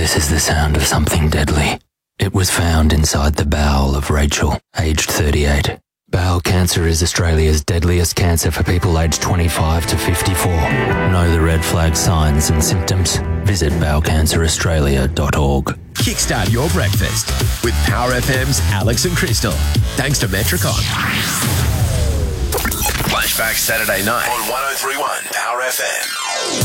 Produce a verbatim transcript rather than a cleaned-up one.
This is the sound of something deadly. It was found inside the bowel of Rachel, aged thirty-eight. Bowel cancer is Australia's deadliest cancer for people aged twenty-five to fifty-four. Know the red flag signs and symptoms? Visit bowel cancer australia dot org. Kickstart your breakfast with Power F M's Alex and Crystal. Thanks to Metricon. Flashback Saturday night on one oh three point one Power F M.